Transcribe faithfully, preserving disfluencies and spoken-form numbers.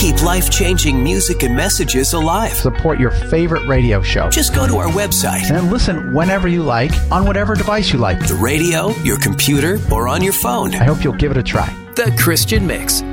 keep life-changing music and messages alive. Support your favorite radio show. Just go to our website and listen whenever you like on whatever device you like. The radio, your computer, or on your phone. I hope you'll give it a try. The Christian Mix